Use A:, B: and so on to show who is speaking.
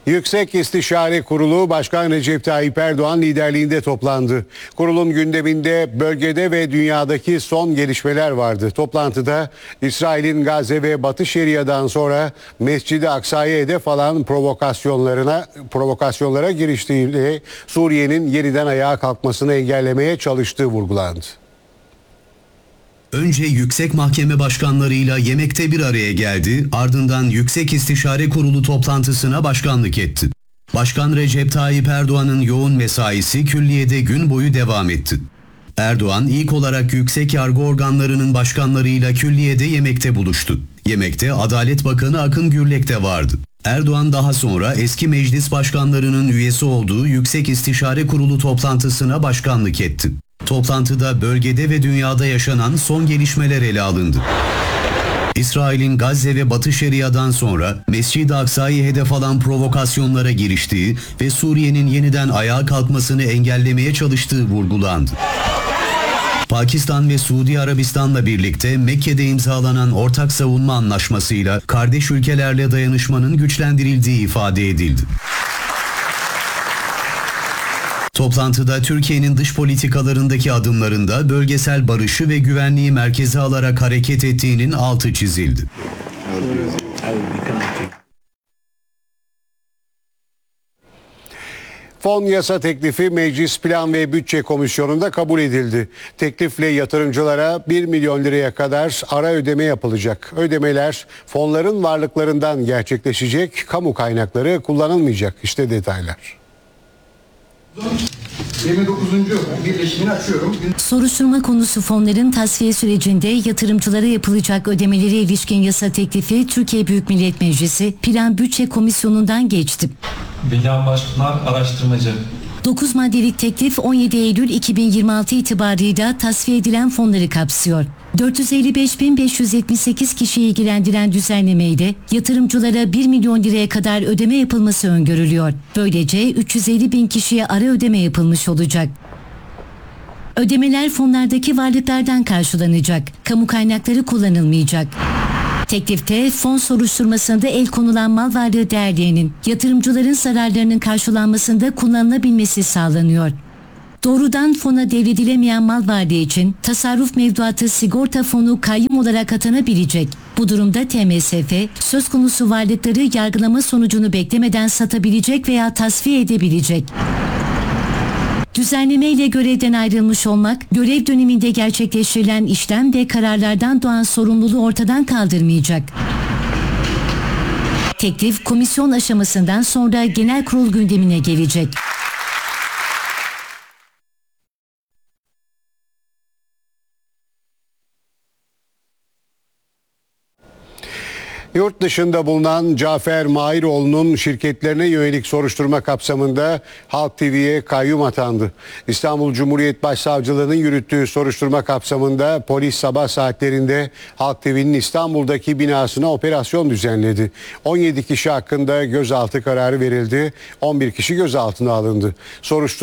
A: Yüksek İstişare Kurulu Başkan Recep Tayyip Erdoğan liderliğinde toplandı. Kurulun gündeminde bölgede ve dünyadaki son gelişmeler vardı. Toplantıda İsrail'in Gazze ve Batı Şeria'dan sonra Mescid-i Aksa'ya hedef alan provokasyonlara giriştiğiyle Suriye'nin yeniden ayağa kalkmasını engellemeye çalıştığı vurgulandı.
B: Önce Yüksek Mahkeme başkanlarıyla yemekte bir araya geldi, ardından Yüksek İstişare Kurulu toplantısına başkanlık etti. Başkan Recep Tayyip Erdoğan'ın yoğun mesaisi külliyede gün boyu devam etti. Erdoğan ilk olarak yüksek yargı organlarının başkanlarıyla külliyede yemekte buluştu. Yemekte Adalet Bakanı Akın Gürlek de vardı. Erdoğan daha sonra eski meclis başkanlarının üyesi olduğu Yüksek İstişare Kurulu toplantısına başkanlık etti. Toplantıda bölgede ve dünyada yaşanan son gelişmeler ele alındı. İsrail'in Gazze ve Batı Şeria'dan sonra Mescid-i Aksa'yı hedef alan provokasyonlara giriştiği ve Suriye'nin yeniden ayağa kalkmasını engellemeye çalıştığı vurgulandı. Pakistan ve Suudi Arabistan'la birlikte Mekke'de imzalanan ortak savunma anlaşmasıyla kardeş ülkelerle dayanışmanın güçlendirildiği ifade edildi. Toplantıda Türkiye'nin dış politikalarındaki adımlarında bölgesel barışı ve güvenliği merkeze alarak hareket ettiğinin altı çizildi.
A: Fon yasa teklifi Meclis Plan ve Bütçe Komisyonu'nda kabul edildi. Teklifle yatırımcılara 1 milyon liraya kadar ara ödeme yapılacak. Ödemeler fonların varlıklarından gerçekleşecek, kamu kaynakları kullanılmayacak. İşte detaylar.
C: 29. birleşimini açıyorum.
D: Soruşturma konusu fonların tasfiye sürecinde yatırımcılara yapılacak ödemelere ilişkin yasa teklifi Türkiye Büyük Millet Meclisi Plan Bütçe Komisyonu'ndan geçti.
E: Bilgehan Başpınar araştırmacı.
D: 9 maddelik teklif 17 Eylül 2026 itibarıyla tasfiye edilen fonları kapsıyor. 455.578 kişiyi ilgilendiren düzenlemeyle yatırımcılara 1 milyon liraya kadar ödeme yapılması öngörülüyor. Böylece 350.000 kişiye ara ödeme yapılmış olacak. Ödemeler fonlardaki varlıklardan karşılanacak. Kamu kaynakları kullanılmayacak. Teklifte fon soruşturmasında el konulan mal varlığı değerlerinin yatırımcıların zararlarının karşılanmasında kullanılabilmesi sağlanıyor. Doğrudan fona devredilemeyen mal varlığı için tasarruf mevduatı sigorta fonu kayyum olarak atanabilecek. Bu durumda TMSF söz konusu varlıkları yargılama sonucunu beklemeden satabilecek veya tasfiye edebilecek. Düzenleme ile görevden ayrılmış olmak, görev döneminde gerçekleştirilen işlem ve kararlardan doğan sorumluluğu ortadan kaldırmayacak. Teklif komisyon aşamasından sonra genel kurul gündemine gelecek.
A: Yurt dışında bulunan Cafer Mahiroğlu'nun şirketlerine yönelik soruşturma kapsamında Halk TV'ye kayyum atandı. İstanbul Cumhuriyet Başsavcılığı'nın yürüttüğü soruşturma kapsamında polis sabah saatlerinde Halk TV'nin İstanbul'daki binasına operasyon düzenledi. 17 kişi hakkında gözaltı kararı verildi. 11 kişi gözaltına alındı.